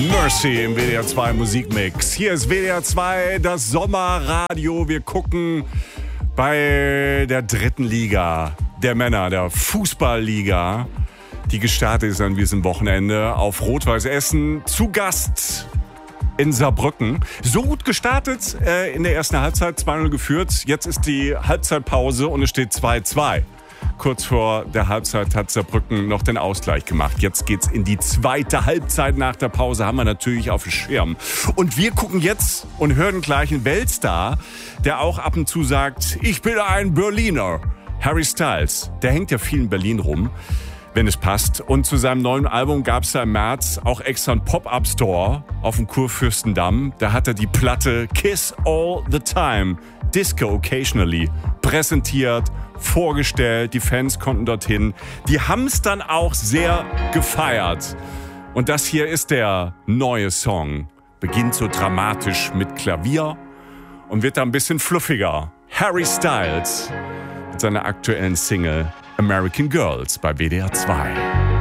Mercy im WDR 2 Musikmix. Hier ist WDR 2, das Sommerradio. Wir gucken bei der dritten Liga der Männer, der Fußballliga, die gestartet ist an diesem Wochenende auf Rot-Weiß Essen. Zu Gast in Saarbrücken. So gut gestartet in der ersten Halbzeit, 2-0 geführt. Jetzt ist die Halbzeitpause und es steht 2-2. Kurz vor der Halbzeit hat Saarbrücken noch den Ausgleich gemacht. Jetzt geht's in die zweite Halbzeit. Nach der Pause haben wir natürlich auf dem Schirm. Und wir gucken jetzt und hören gleich einen Weltstar, der auch ab und zu sagt, ich bin ein Berliner. Harry Styles, der hängt ja viel in Berlin rum, wenn es passt. Und zu seinem neuen Album gab es ja im März auch extra einen Pop-Up-Store auf dem Kurfürstendamm. Da hat er die Platte Kiss All the Time, Disco Occasionally präsentiert, vorgestellt. Die Fans konnten dorthin. Die haben es dann auch sehr gefeiert. Und das hier ist der neue Song. Beginnt so dramatisch mit Klavier und wird dann ein bisschen fluffiger. Harry Styles mit seiner aktuellen Single American Girls bei WDR 2.